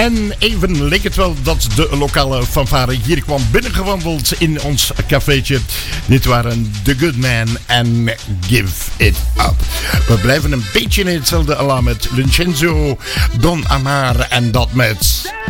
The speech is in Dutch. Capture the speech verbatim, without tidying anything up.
En even leek het wel dat de lokale fanfare hier kwam binnengewandeld in ons cafeetje. Dit waren The Good Man en Give It Up. We blijven een beetje in hetzelfde alarm met Vincenzo Don Amar en dat met